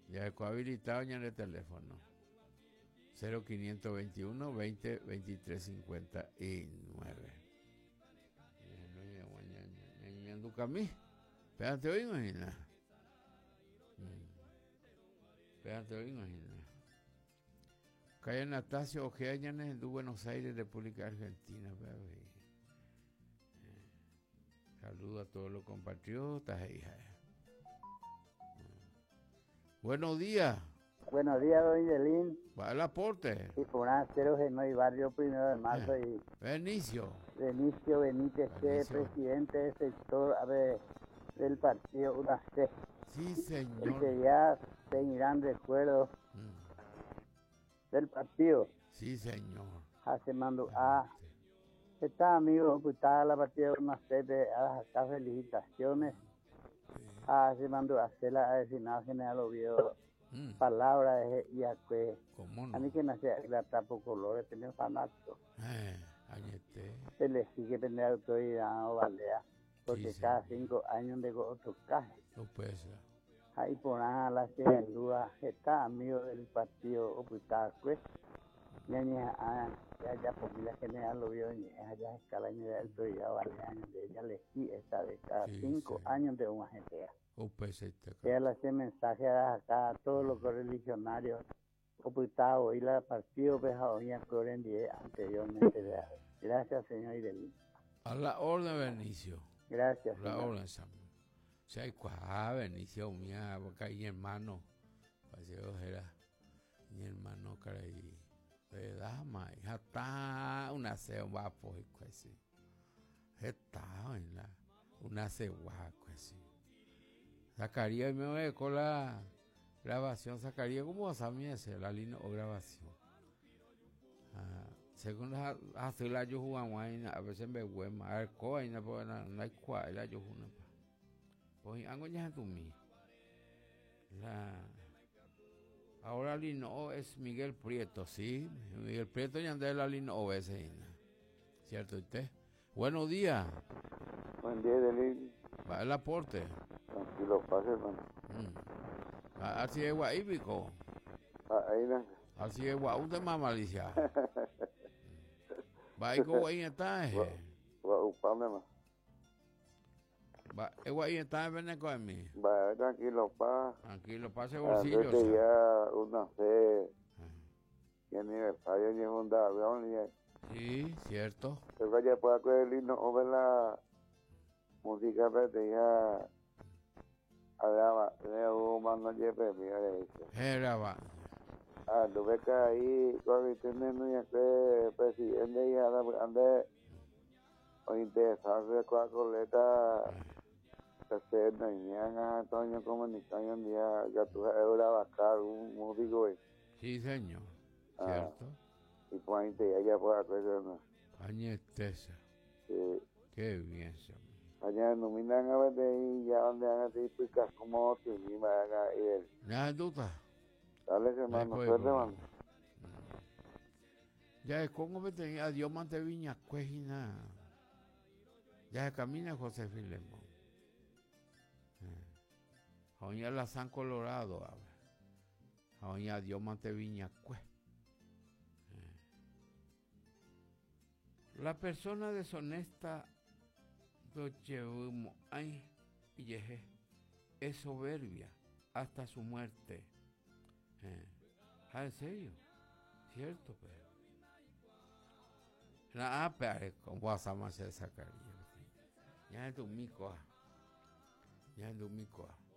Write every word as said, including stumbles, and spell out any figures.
Ya he habilitado ya en el teléfono. cero quinientos veintiuno veinte veintitrés cincuenta y nueve. Me anduca a mí. Espérate hoy, imagina. Espérate hoy, imagina. Calle Anastasio Ojea Ñanes de Buenos Aires, República Argentina. Saludos a todos los compatriotas, hija. Buenos días. Buenos días, don Idelín. Va el aporte. Y por acero Genoy Barrio Primero de Marzo eh. y Benicio. Benicio Benítez, Benicio. Presidente del sector a ver, del partido U N A C. Sí, señor. El que ya seguirán recuerdos mm. del partido. Sí, señor. Hace mando a está amigo, pues está la partida de U N A C de acá felicitaciones. Sí. Hace mando a hacer la designada general Oviedo. Mm. Palabras de Iaque. ¿Cómo no? A mí que me hacía la tapo colores, tenía fanático. Eh, añete. Se le sigue tener autoridad o balea, porque sí, cada sí. cinco años de otro caje. No pesa. Ahí por nada la que en duda está amigo del partido Oputaque. Ya ya ya por la general lo vio allá escala de autoridad balea de ella le sí esta de cada sí, cinco sí. años de un agente. Ella le hace mensaje acá a todos los religionarios oputados y la partido Pejadoña Florendie anteriormente. Gracias, señor Idelín. A la orden, Benicio. Gracias, a la señor. Orden, Samuel. O sea, cuá, Benicio, mía, porque hay hermano. Parece era mi hermano, caray. De dama, hija, está una se va por así. Está en la una se va así. Sacaría me voy con la grabación, sacaría como a mí ese, la línea o grabación. Ah, según hace la yo jugan a veces me huema, a ver, coa, no no hay cual, la yo jugan. Pues hago ya tu mí. La ahora Lino es Miguel Prieto, sí, Miguel Prieto ya anda la Lino O ese, ¿cierto usted? Buenos días. Buen día, Delín. Va el aporte. Tranquilo, pase, hermano. Mm. Así es guaíbico. Ah, ahí no. Así es guau de mamalicia. Va ahí con guay está, eh. Va, upame más. Va, el guay está en Veneco de mí. Va, tranquilo, pa. Tranquilo, pase bolsillo. Antes que ya una fe. Que ni me falla ni un dado, ni. Sí, cierto. Pero vaya para que el himno o ver la música verde ya. Hablaba, leo mano lleve, mira eso. Graba. Ah, tú ves que ahí, cuando tienen ya que presidente ya ande o interesarse con la coleta, que no venían a Antonio Comunicación día, ya tú eres vacar un músico. Sí, señor, cierto. Y pues ahí te ya por la persona. Añetesa. Sí. Qué bien, señor. Allá nominan a ver de ahí, ya donde van a decir, picas como otro, y me van a ir. ¿Ya duda? Dale, hermano, suerte, hermano. Ya es como me tenía a Dios mante viña cuejina. Ya se camina José Filemón. Oña la San Colorado, a ver. Oña Dios mante viña cue. La persona deshonesta es soberbia hasta su muerte. Eh. Ah, ¿en serio? Cierto, pero. Ah, pero con WhatsApp se sacaría. Ya es un mico. Ya es un mico.